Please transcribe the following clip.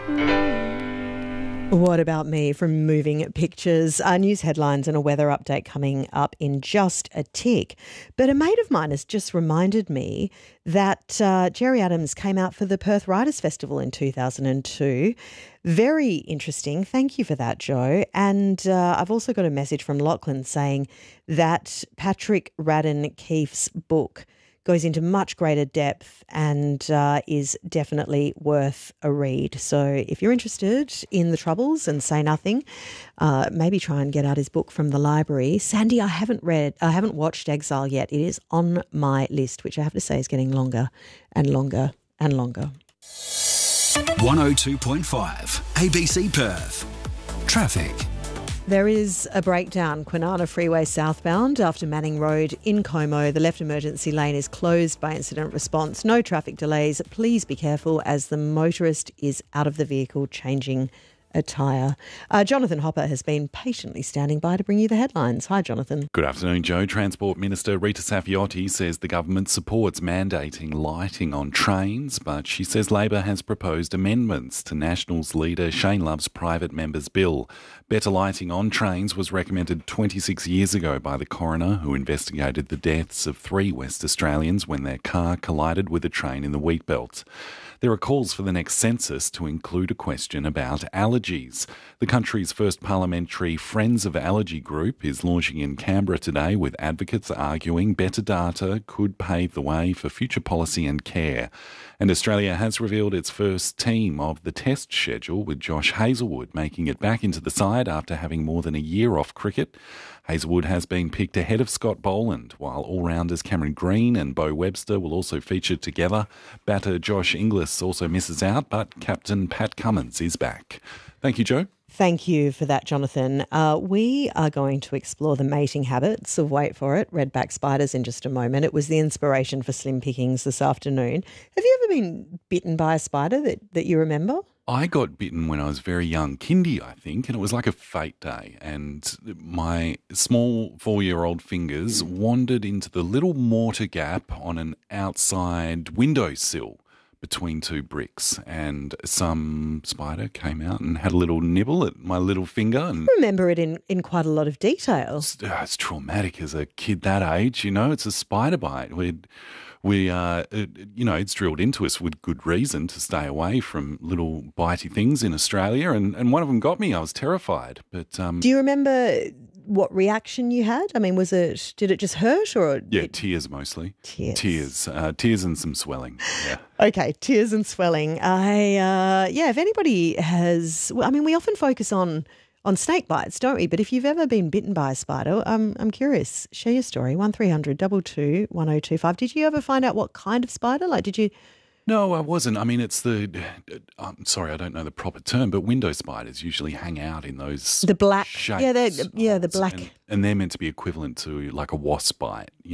What About Me from Moving Pictures. News headlines and a weather update coming up in just a tick. But a mate of mine has just reminded me that Gerry Adams came out for the Perth Writers' Festival in 2002. Very interesting. Thank you for that, Joe. And I've also got a message from Lachlan saying that Patrick Radden Keefe's book goes into much greater depth and is definitely worth a read. So if you're interested in the Troubles and Say Nothing, maybe try and get out his book from the library. Sandy, I haven't watched Exile yet. It is on my list, which I have to say is getting longer and longer and longer. 102.5 ABC Perth. Traffic. There is a breakdown, Kwinana Freeway southbound after Manning Road in Como. The left emergency lane is closed by incident response. No traffic delays. Please be careful as the motorist is out of the vehicle changing a tyre. Jonathan Hopper has been patiently standing by to bring you the headlines. Hi, Jonathan. Good afternoon, Joe. Transport Minister Rita Saffioti says the government supports mandating lighting on trains, but she says Labor has proposed amendments to Nationals leader Shane Love's private member's bill. Better lighting on trains was recommended 26 years ago by the coroner who investigated the deaths of 3 West Australians when their car collided with a train in the Wheatbelt. There are calls for the next census to include a question about allergies. The country's first parliamentary Friends of Allergy group is launching in Canberra today, with advocates arguing better data could pave the way for future policy and care. And Australia has revealed its first team of the Test schedule, with Josh Hazlewood making it back into the side after having more than a year off cricket. Hazlewood has been picked ahead of Scott Boland, while all-rounders Cameron Green and Beau Webster will also feature together. Batter Josh Inglis also misses out, but captain Pat Cummins is back. Thank you, Joe. Thank you for that, Jonathan. We are going to explore the mating habits of, wait for it, redback spiders in just a moment. It was the inspiration for Slim Pickings this afternoon. Have you ever been bitten by a spider that you remember? I got bitten when I was very young, kindy, I think, and it was like a fate day. And my small 4-year-old fingers wandered into the little mortar gap on an outside windowsill between 2 bricks, and some spider came out and had a little nibble at my little finger. And I remember it in quite a lot of detail. It's traumatic as a kid that age, it's a spider bite. It's drilled into us with good reason to stay away from little bitey things in Australia, and one of them got me. I was terrified. But do you remember what reaction you had? I mean, did it just hurt or? Yeah, tears mostly. Tears and some swelling. Yeah. Okay, tears and swelling. If anybody has, we often focus on snake bites, don't we? But if you've ever been bitten by a spider, I'm curious. Share your story. 1300 22 1025. Did you ever find out what kind of spider? Did you? No, I wasn't. It's I'm sorry, I don't know the proper term, but window spiders usually hang out in those the black shapes. the black. And they're meant to be equivalent to like a wasp bite.